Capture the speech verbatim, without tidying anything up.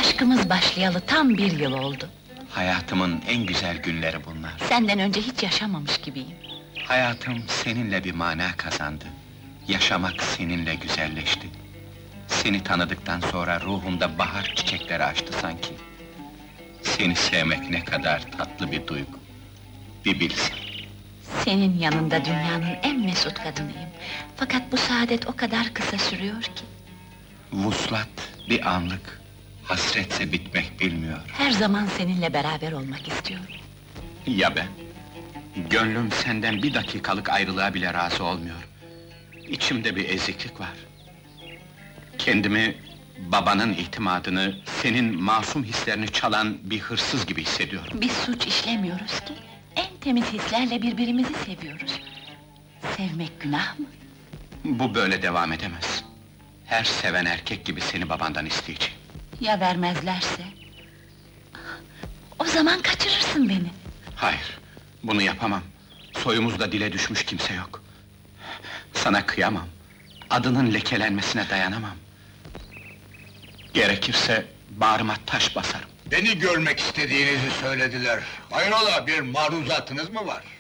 Aşkımız başlayalı tam bir yıl oldu. Hayatımın en güzel günleri bunlar. Senden önce hiç yaşamamış gibiyim. Hayatım seninle bir mana kazandı. Yaşamak seninle güzelleşti. Seni tanıdıktan sonra ruhumda bahar çiçekleri açtı sanki. Seni sevmek ne kadar tatlı bir duygu. Bir bilsen. Senin yanında dünyanın en mesut kadınıyım. Fakat bu saadet o kadar kısa sürüyor ki. Vuslat bir anlık, hasretse bitmek bilmiyor. Her zaman seninle beraber olmak istiyorum. Ya ben? Gönlüm senden bir dakikalık ayrılığa bile razı olmuyor. İçimde bir eziklik var. Kendimi, babanın itimadını, senin masum hislerini çalan bir hırsız gibi hissediyorum. Biz suç işlemiyoruz ki. En temiz hislerle birbirimizi seviyoruz. Sevmek günah mı? Bu böyle devam edemez. Her seven erkek gibi seni babandan isteyeceğim. Ya vermezlerse? O zaman kaçırırsın beni. Hayır, bunu yapamam. Soyumuzda dile düşmüş kimse yok. Sana kıyamam. Adının lekelenmesine dayanamam. Gerekirse bağrıma taş basarım. Beni görmek istediğinizi söylediler. Hayrola, bir maruzatınız mı var?